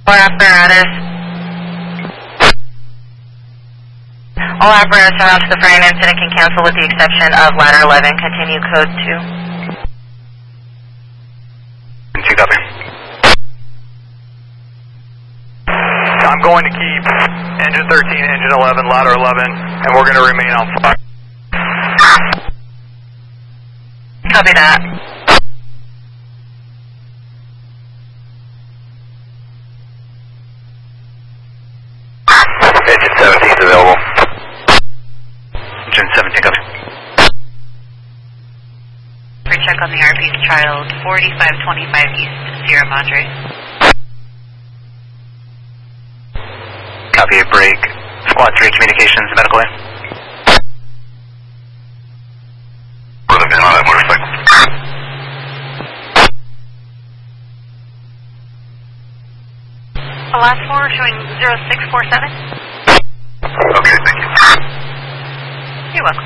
Or apparatus. All apparatus around to the frame incident can cancel with the exception of ladder 11. Continue code 2. 2 copy. I'm going to keep engine 13, engine 11, ladder 11, and we're going to remain on fire. Copy that. Engine 17 is available. Engine 17, copy. Recheck on the RP's child, 4525 East Sierra Madre. Copy, break. Squad 3 communications, medical way. We're looking on that motorcycle. Last 4 showing 0647. Okay, thank you. You're welcome.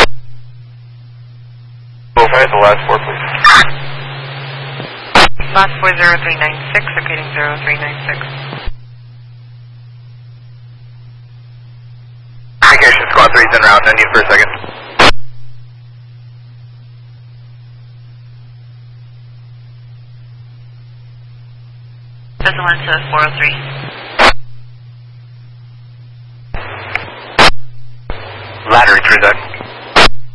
Verify the last 4, please. Last 40396, repeating 0396. Communication squad 3 is en route, I need for a second. This one to 403. Ladder 3 that.